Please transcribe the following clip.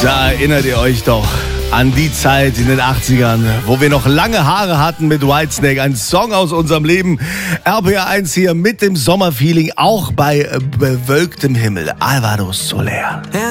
Da erinnert ihr euch doch an die Zeit in den 80ern, wo wir noch lange Haare hatten mit Whitesnake. Ein Song aus unserem Leben. RPR1 hier mit dem Sommerfeeling, auch bei bewölktem Himmel. Alvaro Soler.